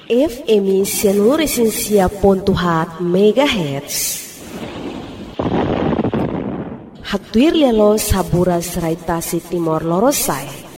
FM 106.4 MHz. Hatuir lelo sabura serai Tasik Timor Lorosai.